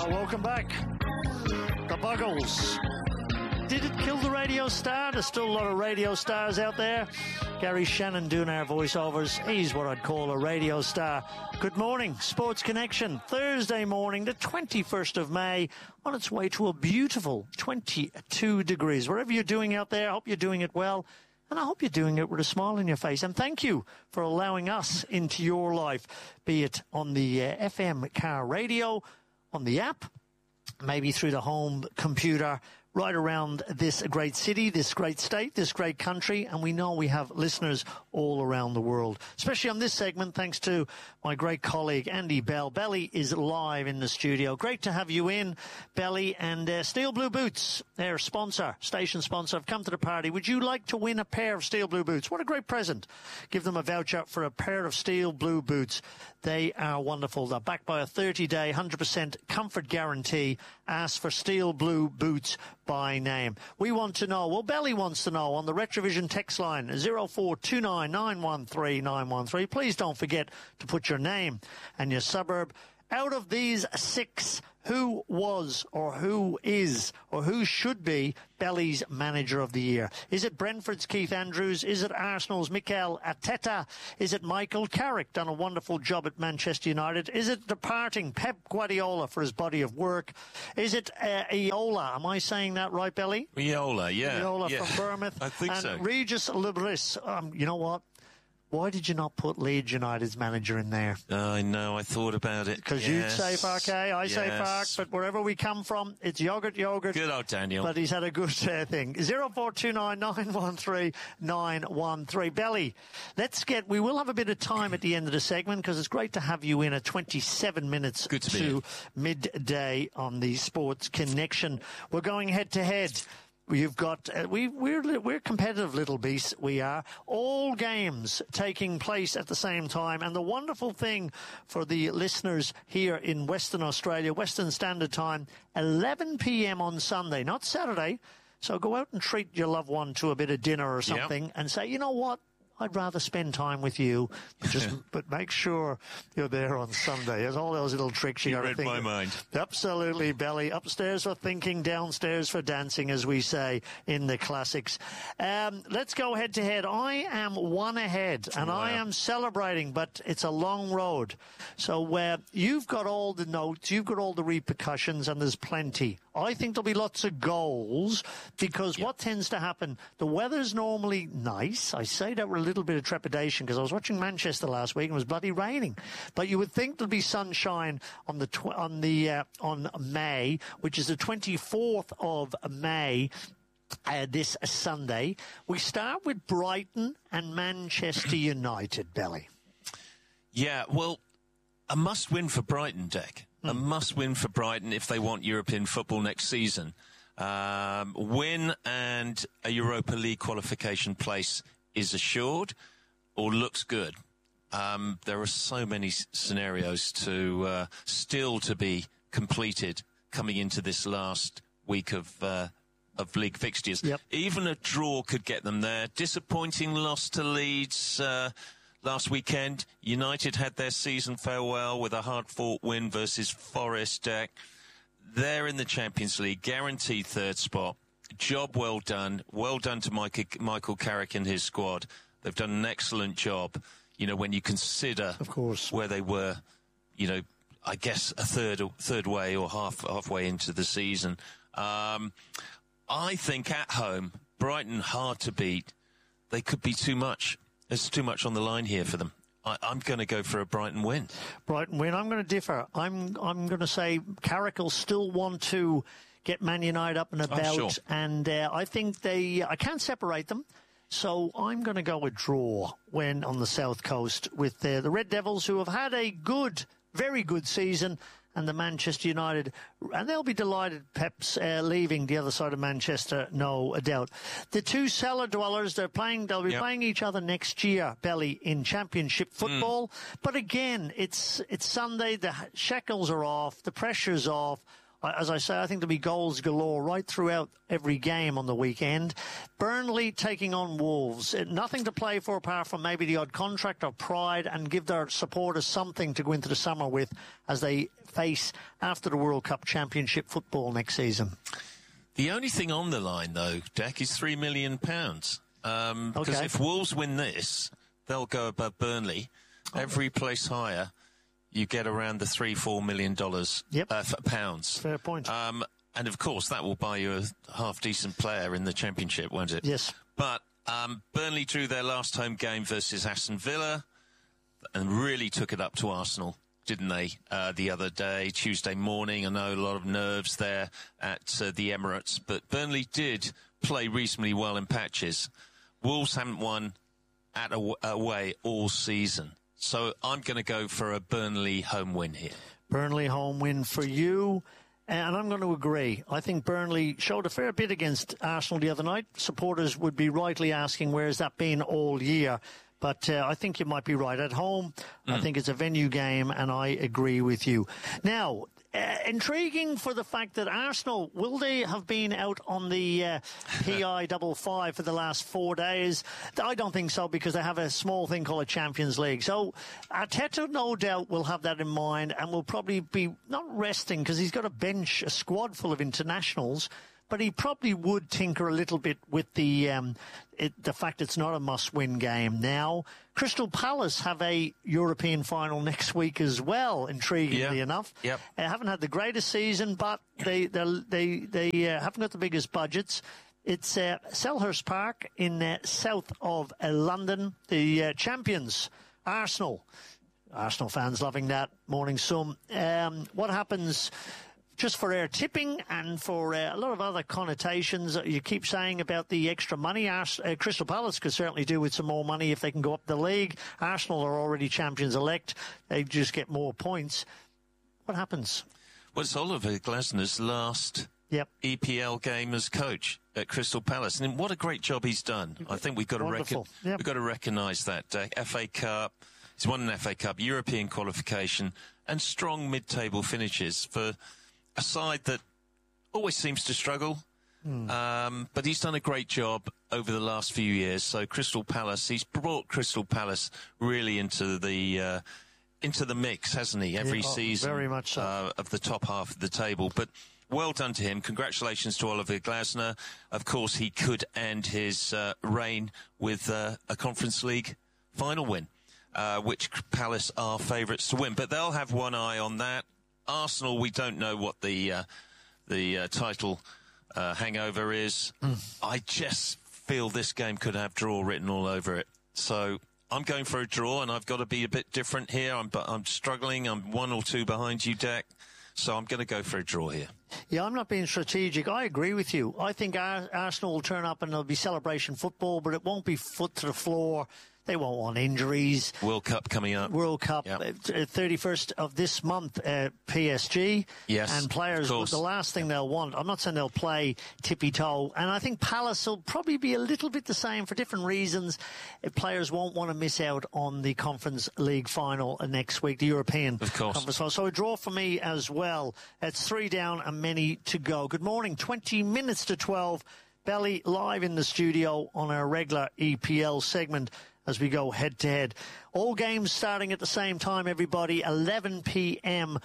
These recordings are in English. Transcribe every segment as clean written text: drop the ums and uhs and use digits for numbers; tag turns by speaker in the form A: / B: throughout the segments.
A: Welcome back. The Buggles. Did it kill the radio star? There's still a lot of radio stars out there. Gary Shannon doing our voiceovers. He's what I'd call a radio star. Good morning, Sports Connection. Thursday morning, the 21st of May, on its way to a beautiful 22 degrees. Wherever you're doing out there, I hope you're doing it well. And I hope you're doing it with a smile on your face. And thank you for allowing us into your life, be it on the FM car radio, on the app, maybe through the home computer, right around this great city, this great state, this great country. And we know we have listeners all around the world, especially on this segment, thanks to my great colleague, Andy Bell. Belly is live in the studio. Great to have you in, Belly. And Steel Blue Boots, their sponsor, station sponsor, have come to the party. Would you like to win a pair of Steel Blue Boots? What a great present. Give them a voucher for a pair of Steel Blue Boots. They are wonderful. They're backed by a 30-day, 100% comfort guarantee. Ask for Steel Blue Boots by name. We want to know, well, Belly wants to know on the Retrovision text line 0429 913 913. Please don't forget to put your name and your suburb. Out of these six, who was or who is or who should be Belly's Manager of the Year? Is it Brentford's Keith Andrews? Is it Arsenal's Mikel Arteta? Is it Michael Carrick, done a wonderful job at Manchester United? Is it departing Pep Guardiola for his body of work? Is it Iola? Am I saying that right, Belly?
B: Iola, yeah.
A: Iola from Bournemouth.
B: I think so.
A: And Regis Lebris. You know what? Why did you not put Leeds United's manager in there?
B: I know, I thought about it.
A: Because you'd say Parquet, I say Park, but wherever we come from, it's yogurt.
B: Good old Daniel.
A: But he's had a good thing. 0429 913 913. Belly, we will have a bit of time at the end of the segment because it's great to have you in at 27 minutes to midday on the Sports Connection. We're going head to head. You've got we're competitive little beasts. We are all games taking place at the same time, and the wonderful thing for the listeners here in Western Australia, Western Standard Time, 11 p.m. on Sunday, not Saturday. So go out and treat your loved one to a bit of dinner or something, and say, you know what? I'd rather spend time with you, but make sure you're there on Sunday. There's all those little tricks you got to think.
B: You read my mind.
A: Absolutely, Belly. Upstairs for thinking, downstairs for dancing, as we say in the classics. Let's go head to head. I am one ahead, and I am celebrating, but it's a long road. So you've got all the notes, you've got all the repercussions, and there's plenty. I think there'll be lots of goals because what tends to happen, the weather's normally nice. I say that with a little bit of trepidation because I was watching Manchester last week and it was bloody raining. But you would think there'll be sunshine on May, which is the 24th of May. This Sunday. We start with Brighton and Manchester United, Belly.
B: Yeah, well, a must-win for Brighton, Deck. A must-win for Brighton if they want European football next season. Win and a Europa League qualification place is assured or looks good. There are so many scenarios still to be completed coming into this last week of league fixtures.
A: Yep.
B: Even a draw could get them there. Disappointing loss to Leeds last weekend. United had their season farewell with a hard-fought win versus Forest. They're in the Champions League, guaranteed third spot. Job well done. Well done to Michael Carrick and his squad. They've done an excellent job, when you consider,
A: of course,
B: where they were, I guess a third way or halfway into the season. I think at home, Brighton hard to beat. They could be too much. There's too much on the line here for them. I'm going to go for a Brighton win.
A: Brighton win. I'm going to differ. I'm going to say Carrick will still want to get Man United up and about.
B: Sure.
A: And I think I can't separate them. So I'm going to go a draw when on the South Coast with the Red Devils, who have had a very good season, and the Manchester United, and they'll be delighted Pep's leaving the other side of Manchester, no doubt. The two cellar dwellers, they'll be playing each other next year, Belly, in Championship football. But again, it's Sunday, the shackles are off, the pressure's off. As I say, I think there'll be goals galore right throughout every game on the weekend. Burnley taking on Wolves. Nothing to play for apart from maybe the odd contract or pride, and give their supporters something to go into the summer with as they face after the World Cup Championship football next season.
B: The only thing on the line, though, Deck, is £3 million. Because if Wolves win this, they'll go above Burnley. Every place higher, you get around the $3-4 million pounds.
A: Fair point.
B: And of course, that will buy you a half-decent player in the Championship, won't it?
A: Yes.
B: But Burnley drew their last home game versus Aston Villa and really took it up to Arsenal, didn't they, the other day, Tuesday morning? I know a lot of nerves there at the Emirates, but Burnley did play reasonably well in patches. Wolves haven't won away all season. So I'm going to go for a Burnley home win here. Burnley home win for you. And I'm going to agree. I think Burnley showed a fair bit against Arsenal the other night. Supporters would be rightly asking, where's that been all year? But I think you might be right. At home, I think it's a venue game, and I agree with you. Now, intriguing for the fact that Arsenal, will they have been out on the PI 55 for the last 4 days? I don't think so, because they have a small thing called a Champions League. So Arteta, no doubt, will have that in mind and will probably be not resting, because he's got a squad full of internationals. But he probably would tinker a little bit with the fact it's not a must-win game now. Crystal Palace have a European final next week as well, intriguingly enough. Yep.
A: Haven't had the greatest season, but they haven't got the biggest budgets. It's Selhurst Park in south of London. The champions, Arsenal. Arsenal fans loving that. Morning sun. What happens... just for air tipping and for a lot of other connotations you keep saying about the extra money, Crystal Palace could certainly do with some more money if they can go up the league. Arsenal are already champions-elect. They just get more points. What happens?
B: Well, it's Oliver Glasner's last EPL game as coach at Crystal Palace. And what a great job he's done. I think we've got to recognise that. FA Cup, he's won an FA Cup, European qualification, and strong mid-table finishes for a side that always seems to struggle, but he's done a great job over the last few years. So Crystal Palace, he's brought Crystal Palace really into the mix, hasn't he? Every season,
A: very much so.
B: Of the top half of the table. But well done to him. Congratulations to Oliver Glasner. Of course, he could end his reign with a Conference League final win, which Palace are favourites to win. But they'll have one eye on that. Arsenal, we don't know what the title hangover is. I just feel this game could have draw written all over it. So I'm going for a draw, and I've got to be a bit different here. I'm struggling. I'm 1 or 2 behind you, Dak. So I'm going to go for a draw here.
A: Yeah, I'm not being strategic. I agree with you. I think Arsenal will turn up and there'll be celebration football, but it won't be foot to the floor. They won't want injuries.
B: World Cup coming up.
A: World Cup, 31st of this month, PSG.
B: Yes,
A: and players, the last thing they'll want, I'm not saying they'll play tippy-toe, and I think Palace will probably be a little bit the same for different reasons. Players won't want to miss out on the Conference League final next week, the European Conference final. So a draw for me as well. It's 3 down and many to go. Good morning, 20 minutes to 12. Belly live in the studio on our regular EPL segment as we go head-to-head. All games starting at the same time, everybody, 11 p.m.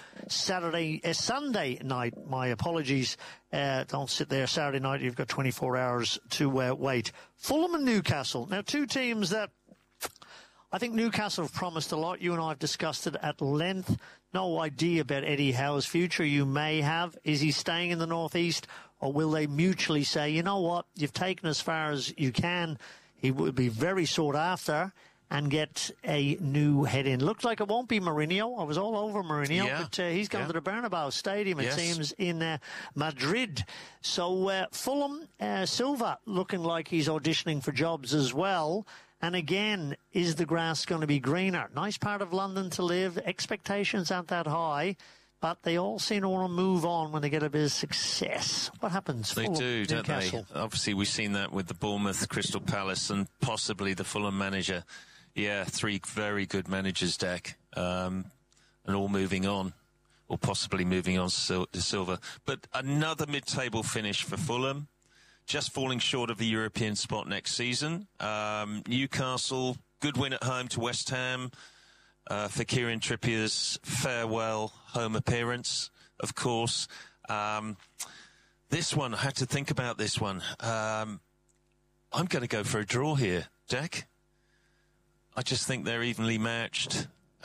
A: Sunday night. My apologies. Don't sit there Saturday night. You've got 24 hours to wait. Fulham and Newcastle. Now, 2 teams that I think Newcastle have promised a lot. You and I have discussed it at length. No idea about Eddie Howe's future. You may have. Is he staying in the Northeast, or will they mutually say, you know what, you've taken as far as you can. He would be very sought after and get a new head in. Looks like it won't be Mourinho. I was all over Mourinho, but he's gone to the Bernabeu Stadium, it seems, in Madrid. So Fulham, Silva looking like he's auditioning for jobs as well. And again, is the grass going to be greener? Nice part of London to live. Expectations aren't that high. But they all seem to want to move on when they get a bit of success. What happens?
B: They do, don't they? Obviously, we've seen that with the Bournemouth, Crystal Palace, and possibly the Fulham manager. Yeah, 3 very good managers, Dak, and all moving on. or possibly moving on to silver. But another mid-table finish for Fulham, just falling short of the European spot next season. Newcastle, good win at home to West Ham for Kieran Trippier's farewell home appearance, of course. This one, I had to think about this one. I'm going to go for a draw here, Jack. I just think they're evenly matched.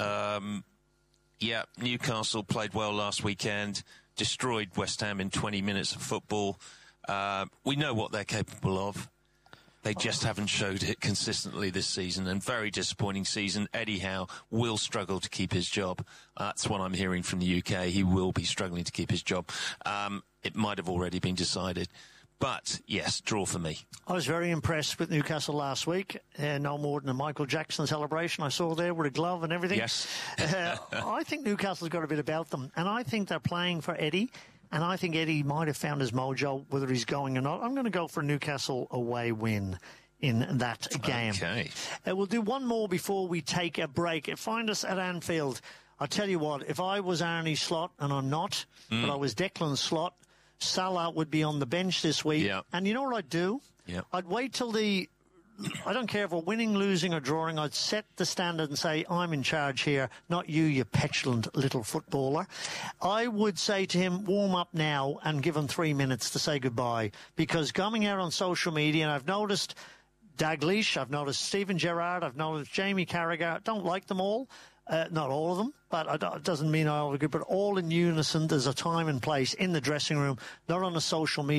B: Newcastle played well last weekend, destroyed West Ham in 20 minutes of football. We know what they're capable of. They just haven't showed it consistently this season, and very disappointing season. Eddie Howe will struggle to keep his job. That's what I'm hearing from the UK. He will be struggling to keep his job. It might have already been decided. But, yes, draw for me.
A: I was very impressed with Newcastle last week. No more than a Michael Jackson celebration I saw there with a glove and everything.
B: Yes.
A: I think Newcastle's got a bit about them, and I think they're playing for Eddie, and I think Eddie might have found his mojo, whether he's going or not. I'm going to go for a Newcastle away win in that game.
B: Okay.
A: We'll do one more before we take a break. Find us at Anfield. I'll tell you what, if I was Arnie Slot, and I'm not, but I was Declan Slot, Salah would be on the bench this week.
B: Yeah.
A: And you know what I'd do?
B: Yeah.
A: I'd wait till I don't care if we're winning, losing or drawing, I'd set the standard and say, I'm in charge here, not you, you petulant little footballer. I would say to him, warm up now and give him 3 minutes to say goodbye. Because coming out on social media, and I've noticed Dalglish, I've noticed Steven Gerrard, I've noticed Jamie Carragher, don't like them all. Not all of them, but it doesn't mean I all agree, but all in unison. There's a time and place in the dressing room, not on a social media.